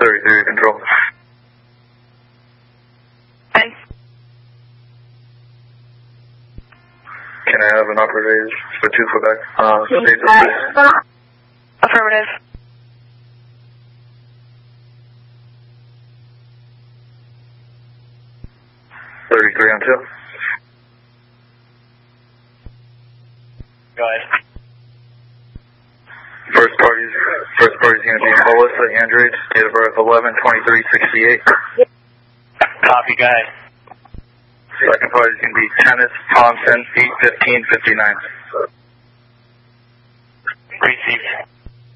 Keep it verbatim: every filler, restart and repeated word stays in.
thirty-three control. Hi. Can I have an operator for two Quebec? Uh, state uh, affirmative. thirty-three on two. Go ahead. First party's first party's going to be Melissa Andrews, date of birth eleven twenty-three sixty-eight. Copy, go ahead. Second party's going to be Kenneth Thompson, eight fifteen fifty-nine. Received.